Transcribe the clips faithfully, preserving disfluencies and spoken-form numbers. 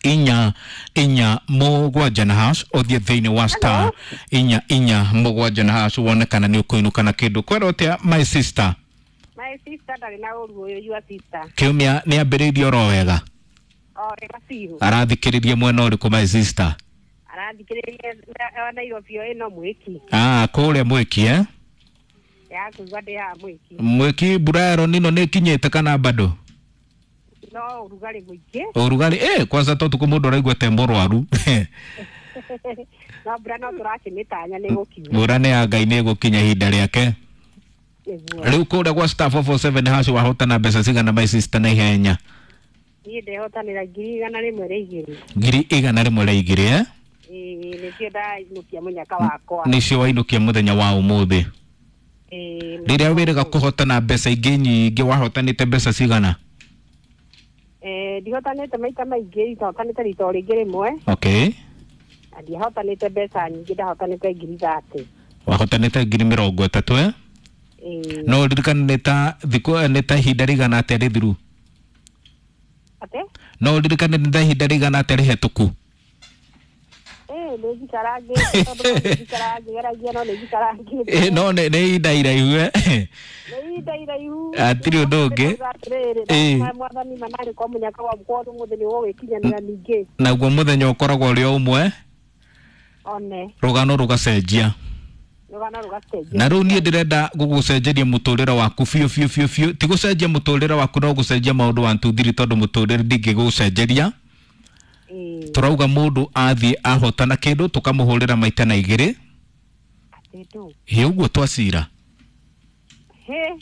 inya inya mugwanja na hash othie thiini wa star inya inya mugwanja na hash wone kana ni ukuinuka na kindu kwerotia my sister my sister ndari na uruo your sister kiumia ni ambiriirio ro wega o rega fiu arathikiririe mwena uriku my sister arathikiririe na Nairobi ino mwiki ah kule mwiki eh ya kugwade ya mwiki mwiki burero nino nikinyite kana bado no urugari mwiki urugari eh kwanza to tukumundu raigwa tembo rwaru no bra no turakimitanya ni gukinya bura ne agai ni gukinya hinda riake riu kule kwa star four four seven hash wahotana mbeca cigana my sister na ihenya ni ndehotanira ngiri igana rimwe ria igiri ngiri igana rimwe ria igiri eh eh nicio ndainukia munyaka wakwa nicio wainukia muthenya wa umuthi eh riria wiriga kuhotana mbeca ingi nyingi wahotanite mbeca cigana eh ndihotanite maita maingi ndihotanite rito ringi rimwe okay ndihotanite mbeca nyingi ndahotanite ngiri thate wahotanite ngiri mirongo itatu eh eh no ririkana thiku neta hinda rigana atia rithiru ate no ririkana neta hinda rigana atia rihituku eh lezi karange lezi karange garagia no lezi karange eh no ne ne daira iwe nei daira ihu atiri udonge eh mwathani manari kwa munyaka wa mkodo mutheni wo wikinyanira ningi naguo muthenya ukoragwo uri umwe one rugano rugacenjia rugano rugacenjia na ru nie ndirenda gugucenjeria muturira waku fiu fiu fiu fiu ti gucenjia muturira waku no gucenjia maundu one two three tondu muturira ndingi gucenjeria turauga mundu athie ahotana kindu tukamuhurira maita na igiri atitu he uguo twacira he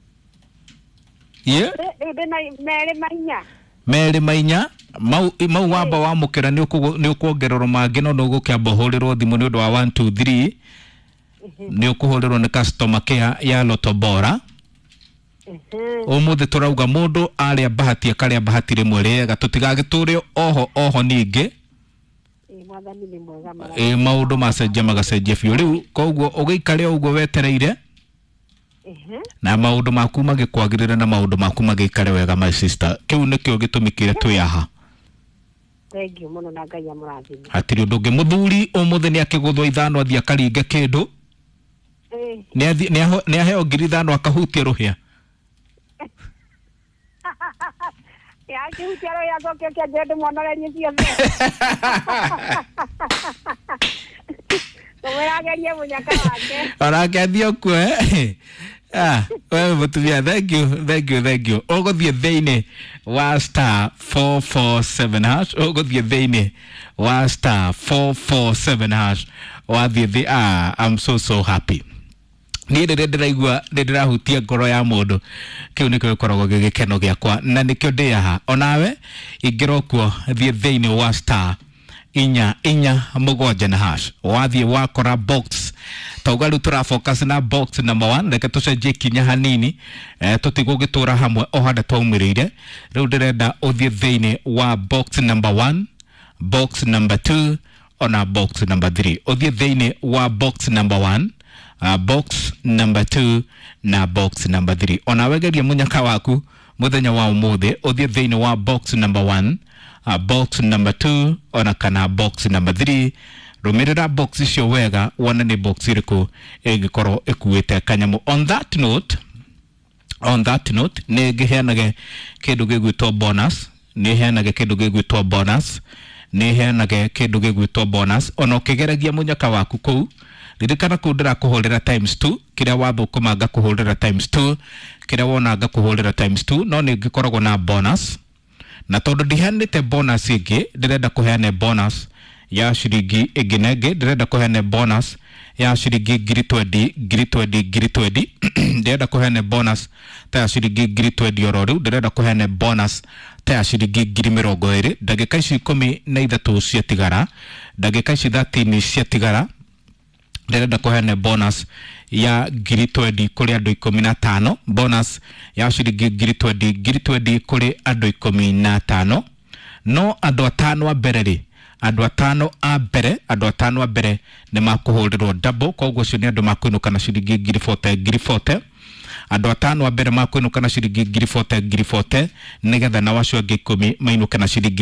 ye ebe na mere mainya mere mainya mau mau wamba wa mukira ni uku ni ukuongererwo mangi no no gukiamba hurirwo thimu ni undu wa one two three ni ukuhurirwo ni customer care ya Lotobora umuthi turauga mundu aria bahati akaria bahati rimwe riega tutigagiturio oho oho ningi eh mwathani ni mwega mara eh maundu macenjia magacenjia biu riu koguo ugiikaria uguo wetereire ehe na maundu maku magikwagirira na maundu maku magiikare wega my sister kiu nikio gitumikire twiaha thank you muno na ngai amurathime hatiri undu ungi muthuri umuthi ni akiguthwa ithano athia karinge kindu eh ni athi ni aheo ngiri ithano akahutia ruhia ya kiutero ya zoke kia jede mwonorerie ciothe Tumerageria munyaka wake arageria ku eh ah wewe mutumia thank you thank you thank you uguthie thiini wa star four four seven hash uguthie thiini wa star four four seven hash wathie thi ah I'm so so happy ni rire ndiraigua ndirahutia ngoro ya mundu kiu nikio gikoragwo gigikeno giakwa na nikio ndiaha onawe ingira kuo thie thiini wa star inya inya mugwanja na hash wathie wakora box tauga riu tura focus na box number one reke tucenjie kinya hanini eh tutigugitura hamwe o handa twaumirire riu ndirenda uthie thiini wa box number one box number two ona box number three uthie thiini wa box number one uh, box number two na box number three ona wegeria munyaka waku muthenya wa umuthi uthie thiini wa box number one uh, box number two ona kana box number three rumirira box icio wega wona ni box iriku ingikorwo ikuite kanyamu on that note on that note ni giheanage kindu gigwitwo bonus ni heanage kindu gigwitwo bonus ni heanage kindu gigwitwo bonus ona ukigeragia munyaka waku kuu ririkana kundira kuhurira times two kiria wathukuma nga kuhurira times two kiria wona nga kuhurira times two no ni gikoragwo na bonus na tondu ndihanite bonus ingi ndirenda kuheane bonus ya shiringi iginenge ndirenda kuheane bonus ya shiringi ngiri twenty ngiri twenty ngiri twenty ndirenda kuheane bonus ta ya shiringi ngiri twenty oro riu ndirenda kuheane bonus ta ya shiringi ngiri mirongo iri ndagika ici ikumi na ithatu ciatigara ndagika ici thirteen ciatigara ndirenda kuheane bonus ya ngiri twenty kuri andu ikumi na tano bonus ya shiringi ngiri twenty ngiri twenty kuri andu ikumi na tano no andu atano abereri andu atano abere andu atano abere ni makuhurirwo double koguo cio ni andu makuinuka na shiringi ngiri forty ngiri forty andu atano abere makuinuka na shiringi ngiri forty ngiri forty nigetha na wacio angi ikumi mainuka na shiringi